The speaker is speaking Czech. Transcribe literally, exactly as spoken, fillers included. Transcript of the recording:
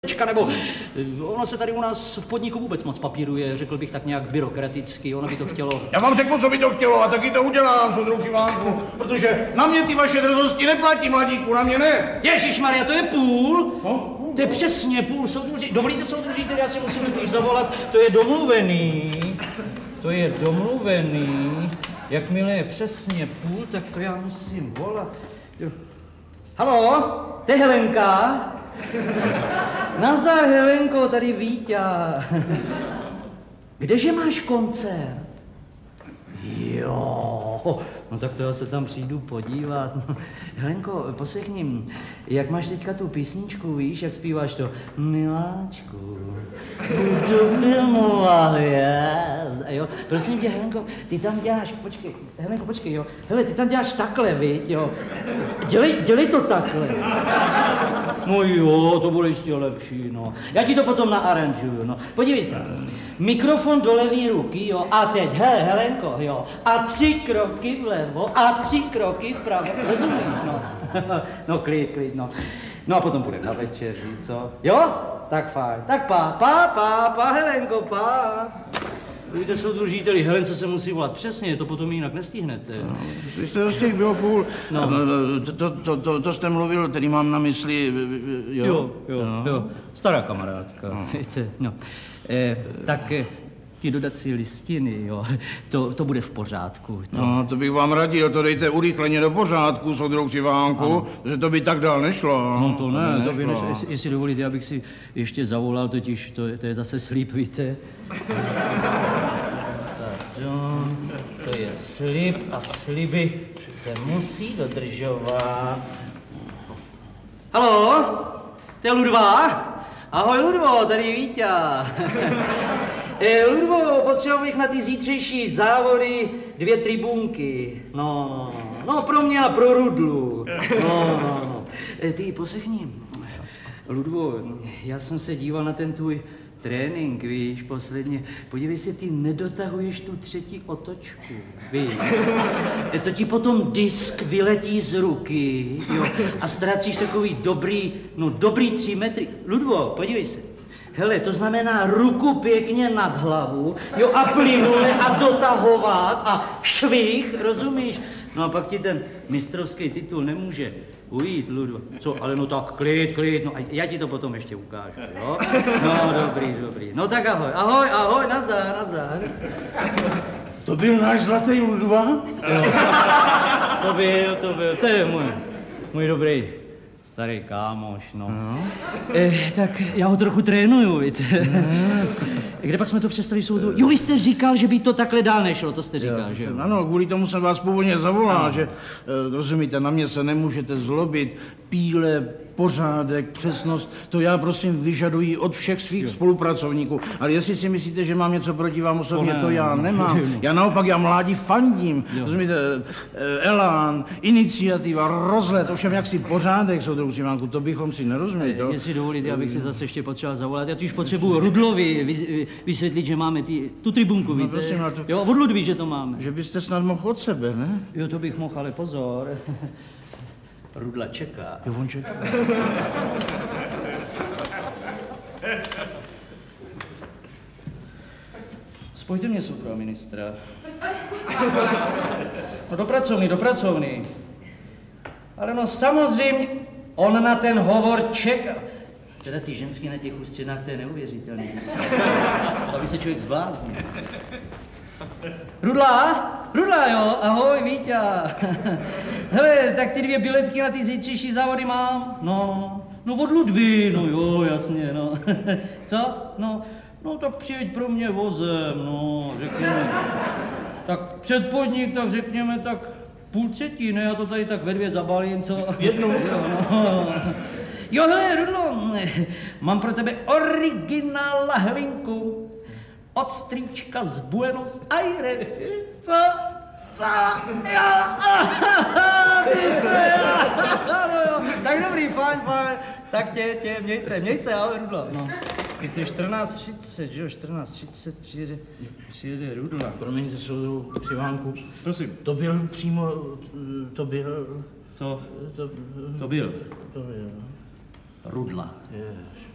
nebo ono se tady u nás v podniku vůbec moc papíruje, řekl bych tak nějak byrokraticky, ono by to chtělo. Já vám řeknu, co by to chtělo a taky to udělám, soudruh Ivánku, protože na mě ty vaše drzosti neplatí, mladíku, na mě ne. Ježišmarja, to je půl? No? To je přesně půl, soudruži. Dovolíte, soudruži, tedy já si musím totiž zavolat, to je domluvený, to je domluvený, jakmile je přesně půl, tak to já musím volat. Halo, to je Helenka? Nazdar, Helenko, tady Víťa. Kdeže máš koncert? Jo, no tak to já se tam přijdu podívat. No, Helenko, poslechni, jak máš teďka tu písničku, víš, jak zpíváš to? Miláčku, budu filmovat, yes. Jo, prosím tě, Helenko, ty tam děláš, počkej, Helenko, počkej, jo, hele, ty tam děláš takhle, viď, jo. Dělej, dělej to takhle. No jo, to bude jistě lepší, no. Já ti to potom naaranžuju, no. Podívej se, mikrofon do levý ruky, jo, a teď, hele, Helenko, jo, a tři kroky vlevo a tři kroky vpravo, rozumíš, no. No, klid, klid, no. No a potom budeme na večeři, co? Jo? Tak fajn, tak pá, pá, pá, pá, Helenko, pá. Víte, soudružíteli, Helence se musí volat přesně, to potom jinak nestihnete. No, vy jste z těch bylo půl. No. To, to, to, to, to jste mluvil, který mám na mysli, jo? Jo, jo, no. jo. Stará kamarádka, no. Víte, no. Eh, tak eh, ty dodací listiny, jo, to, to bude v pořádku. To... No, to bych vám radil, to dejte urychleně do pořádku, soudruh Ivánku, že to by tak dál nešlo. No to ne, to, to by nešlo. Jestli, jestli dovolíte, abych si ještě zavolal, totiž to, to je zase slib, víte. Tak, jo, to je slib a sliby se musí dodržovat. Haló, to je Ludva? Ahoj, Ludvo, tady Víťa. E, Ludvo, potřeboval bych na ty zítřejší závody dvě tribunky. No, no, pro mě a pro Rudlu. No, no, no. E, ty, poslechni. Ludvo, já jsem se díval na ten tvůj trénink, víš, posledně. Podívej se, ty nedotahuješ tu třetí otočku, víš. E, to ti potom disk vyletí z ruky, jo, a ztrácíš takový dobrý, no dobrý tři metry. Ludvo, podívej se. Hele, to znamená ruku pěkně nad hlavu, jo, a plynule a dotahovat a švih, rozumíš? No a pak ti ten mistrovský titul nemůže ujít, Ludvo. Co, ale no tak klid, klid, no a já ti to potom ještě ukážu, jo? No, dobrý, dobrý. No tak ahoj, ahoj, ahoj, nazdar, nazdar. To byl náš zlatý Ludva? Jo. To byl, to byl, to je můj, můj dobrý starý kámoš, no. no. Eh, tak já ho trochu trénuju, víte. Kde pak jsme to přestali soudu? Jo, vy jste říkal, že by to takhle dál nešlo, to jste říkal, já, že jo? Ano, kvůli tomu jsem vás původně zavolal, no. že, uh, rozumíte, na mě se nemůžete zlobit, píle, pořádek, přesnost, to já prosím vyžaduji od všech svých jo. spolupracovníků. Ale jestli si myslíte, že mám něco proti vám osobně, to, ne, to já no, nemám. No. Já naopak, já mládí fandím. Jo. Rozumíte, elán, iniciativa, rozhled, ovšem jak si pořádek, soudruh Ivánku, to bychom si nerozuměli. To... Jestli dovolíte, abych si zase ještě potřeboval zavolat. Já už potřebuji Rudlovi vysvětlit, že máme ty, tu tribunku, víte? No, prosím, to... Jo, od Ludví, že to máme. Že byste snad mohl od sebe, ne? Jo, to bych mohl, ale pozor. Rudla čeká. Jo, on čeká. Spojte mě, soukro ministra. No do pracovny, do pracovny. Ale no samozřejmě, on na ten hovor čeká. Teda ty ženský na těch ústřenách, to je neuvěřitelný. Aby se člověk zbláznil. Rudla? Rudla, jo, ahoj, Víťa. Hele, tak ty dvě biletky na ty zítřejší závody mám. No, no od Ludvy, no jo, jasně, no. Co? No, no tak přijeď pro mě vozem, no, řekněme. Tak před podnik, tak řekněme, tak půl třetí, ne, já to tady tak ve dvě zabalím, co? Jednou. Jo, no. Jo, hele, Rudlo, mám pro tebe originál lahvinku. Od strýčka z Buenos Aires. Co? Co? Jo, ty se, no jo. Tak dobrý, fajn, fajn. Tak tě, tě, měj se, měj se, ahoj, Rudlo. No. Teď je čtrnáct třicet, že jo, čtrnáct třicet přijede, přijede Rudla. Promiňte, soudruh Ivánku. Prosím. To byl přímo, to byl... To, to, to byl. To byl. Rudla. Yes.